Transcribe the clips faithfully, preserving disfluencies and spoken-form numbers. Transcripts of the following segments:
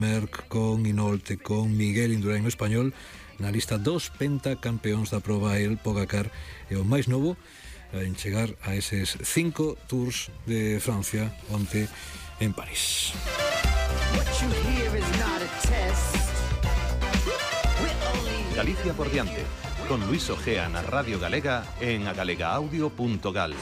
Merck, con Inolte, con Miguel Indurain, o español, na lista dos pentacampeóns da proba. El Pogacar é o máis novo en chegar a eses cinco Tours de Francia onte en París. Galicia por diante, con Luis Ojea na Radio Galega en agalega-audio punto gal.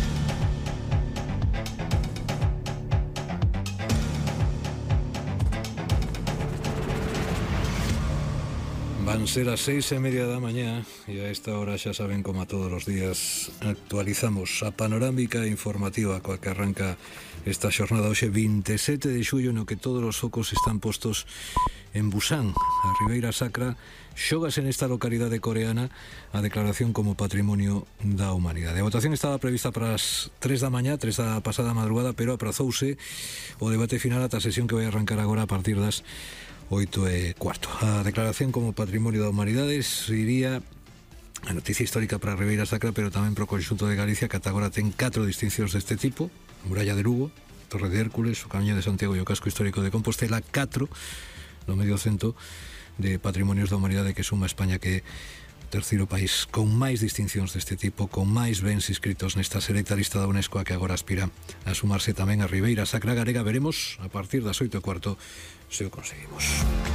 Van ser as seis e media da mañá e a esta hora xa saben como a todos os días actualizamos a panorámica informativa coa que arranca esta xornada hoxe vinte e sete de xullo, no que todos os focos están postos en Busan, a Ribeira Sacra. Xógase nesta localidade coreana a declaración como Patrimonio da Humanidade. A votación estaba prevista para as tres da mañá, tres da pasada madrugada, pero aprazouse o debate final ata a sesión que vai arrancar agora a partir das oito e cuarto. A declaración como Patrimonio da Humanidade iría a noticia histórica para a Ribeira Sacra, pero tamén para o conxunto de Galicia, que ata agora ten catro distincións deste tipo: Muralla de Lugo, Torre de Hércules, o Camiño de Santiago e o Casco Histórico de Compostela. Catro no medio cento de Patrimonios da Humanidade, que suma España, que é o terceiro país con máis distincións deste tipo, con máis bens inscritos nesta selecta lista da UNESCO, a que agora aspira a sumarse tamén a Ribeira Sacra galega. Veremos a partir das oito e cuarto se o conseguimos.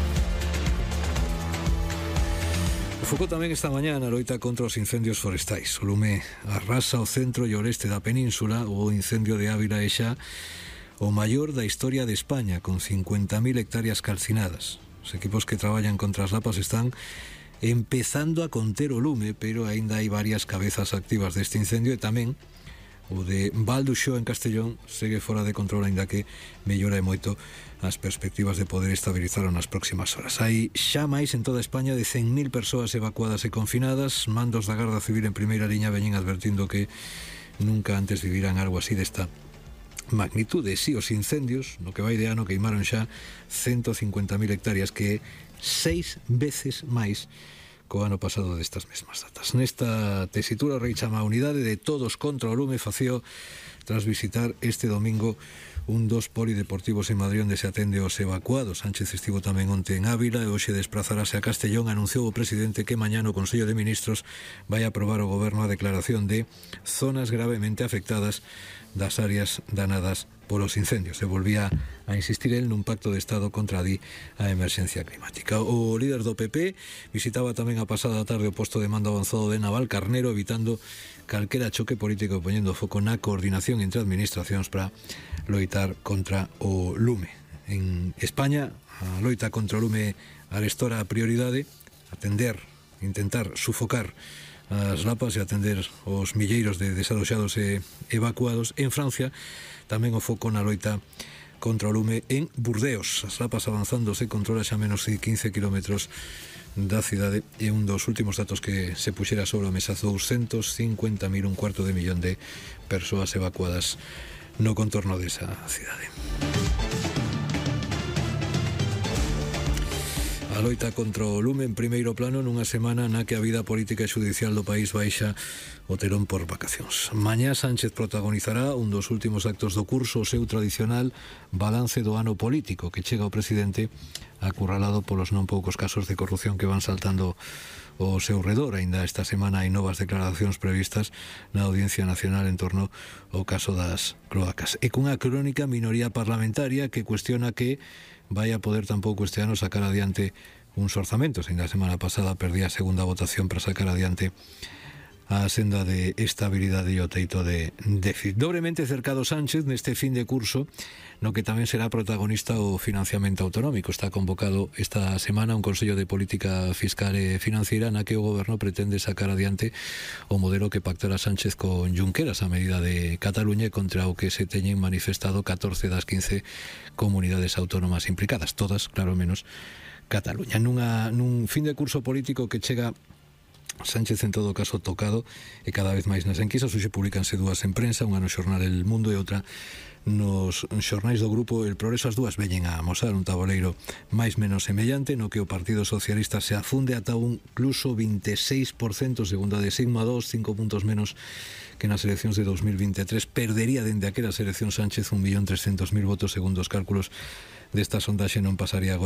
O foco tamén esta mañá na loita contra os incendios forestais. O lume arrasa o centro e o oeste da península. O incendio de Ávila é xa o maior da historia de España, con cincuenta mil hectáreas calcinadas. Os equipos que traballan contra as lapas están empezando a conter o lume, pero aínda hai varias cabezas activas deste incendio, e tamén o de Val do Xo en Castellón segue fora de control, aínda que mellora e moito as perspectivas de poder estabilizarlo nas próximas horas. Hai xa máis en toda España de cen mil persoas evacuadas e confinadas. Mandos da Garda Civil en primeira liña veñen advertindo que nunca antes vivirán algo así desta magnitude. Si, os incendios no que vai de ano queimaron xa ciento cincuenta mil hectáreas, que é seis veces máis co ano pasado destas mesmas datas. Nesta tesitura, o rei chama a unidade de todos contra o lume, facío tras visitar este domingo un dos polideportivos en Madrid onde se atende aos evacuados. Sánchez estivo tamén onte en Ávila e hoxe desplazarase a Castellón. Anunciou o presidente que mañá no Consello de Ministros vai aprobar o goberno a declaración de zonas gravemente afectadas das áreas danadas polos incendios. Se volvía a insistir el nun pacto de Estado contra di a emerxencia climática. O líder do P P visitaba tamén a pasada tarde o posto de mando avanzado de Navalcarnero, evitando calquera choque político, poñendo foco na coordinación entre administracións para loitar contra o lume. En España, a loita contra o lume arestora a prioridade, atender, intentar sufocar as lapas e atender os milleiros de desaloxados e evacuados. En Francia, tamén o foco na loita contra o lume en Burdeos. As lapas avanzando se controla xa menos de quince kilómetros da cidade, e un dos últimos datos que se puxera sobre a mesa: douscentos cincuenta mil, un cuarto de millón de persoas evacuadas no contorno desa cidade. A loita contra o lume en primeiro plano nunha semana na que a vida política e xudicial do país baixa o telón por vacacións. Mañá Sánchez protagonizará un dos últimos actos do curso, o seu tradicional balance do ano político, que chega ao presidente acurralado polos non poucos casos de corrupción que van saltando o seu redor. Ainda esta semana hai novas declaracións previstas na Audiencia Nacional en torno ao caso das cloacas, e cunha crónica minoría parlamentaria que cuestiona que vai a poder tampouco este ano sacar adiante uns orzamentos. Ainda a semana pasada perdía a segunda votación para sacar adiante a senda de estabilidade e o teito de déficit. Dobremente cercado Sánchez neste fin de curso, no que tamén será protagonista o financiamento autonómico. Está convocado esta semana un Consello de Política Fiscal e Financiera na que o Goberno pretende sacar adiante o modelo que pactara Sánchez con Junqueras a medida de Cataluña, contra o que se teñen manifestado catorce das quince comunidades autónomas implicadas, todas, claro, menos Cataluña. Nunha, nun fin de curso político que chega Sánchez en todo caso tocado e cada vez máis nas enquisas. Hoxe publicanse dúas en prensa, unha no xornal El Mundo e outra nos xornais do grupo El Progreso. As dúas veñen a amosar un tabuleiro máis menos semellante, no que o Partido Socialista se afunde ata un incluso vinte e seis por cento, segundo a de Sigma dos, cinco puntos menos que nas eleccións de dos mil vinte e tres. Perdería dende aquelas eleccións Sánchez un millón trescentos mil votos, segundo os cálculos desta sondaxe. Non pasaría agora